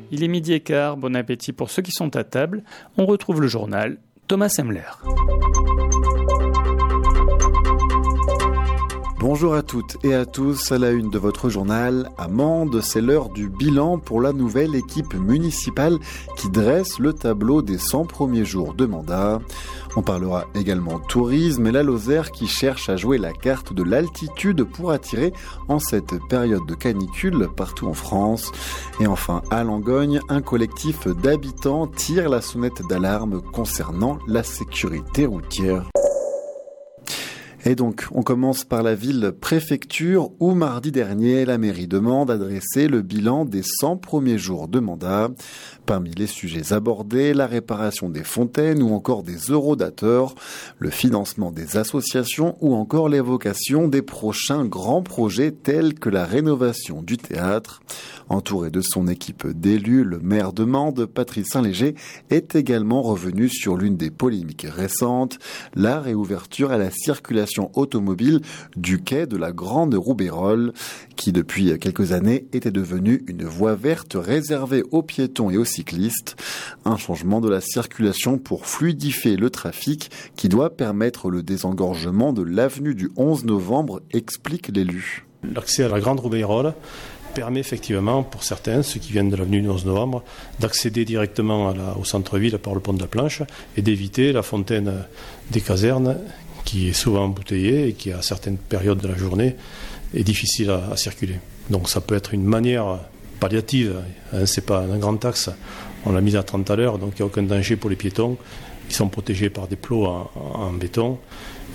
Il est 12h15, bon appétit pour ceux qui sont à table. On retrouve le journal, Thomas Semler. Bonjour à toutes et à tous, à la une de votre journal, à Mende, c'est l'heure du bilan pour la nouvelle équipe municipale qui dresse le tableau des 100 premiers jours de mandat. On parlera également tourisme et la Lozère qui cherche à jouer la carte de l'altitude pour attirer en cette période de canicule partout en France. Et enfin, à Langogne, un collectif d'habitants tire la sonnette d'alarme concernant la sécurité routière. Et donc, on commence par la ville-préfecture où mardi dernier, la mairie de Mende a dressé le bilan des 100 premiers jours de mandat. Parmi les sujets abordés, la réparation des fontaines ou encore des eurodateurs, le financement des associations ou encore l'évocation des prochains grands projets tels que la rénovation du théâtre. Entouré de son équipe d'élus, le maire de Mende, Patrice Saint-Léger, est également revenu sur l'une des polémiques récentes, la réouverture à la circulation automobile du quai de la Grande Roubayrole, qui depuis quelques années était devenue une voie verte réservée aux piétons et aux cyclistes. Un changement de la circulation pour fluidifier le trafic qui doit permettre le désengorgement de l'avenue du 11 novembre, explique l'élu. L'accès à la Grande Roubayrole permet effectivement pour certains, ceux qui viennent de l'avenue du 11 novembre, d'accéder directement au centre-ville par le pont de la Planche et d'éviter la fontaine des casernes qui est souvent embouteillée et qui à certaines périodes de la journée est difficile à circuler. Donc ça peut être une manière palliative, c'est pas un grand axe, on l'a mis à 30 à l'heure, donc il n'y a aucun danger pour les piétons, ils sont protégés par des plots en béton